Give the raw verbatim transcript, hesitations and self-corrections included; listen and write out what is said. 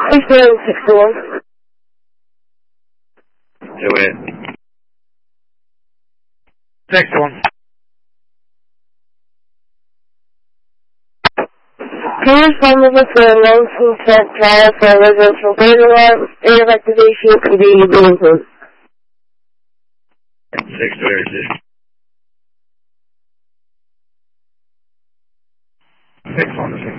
Six nine six one. Do it. Six one. Can you respond to the phone one two set trial for residential burn alarm and activation convenient building? Six thirty. Six one. Six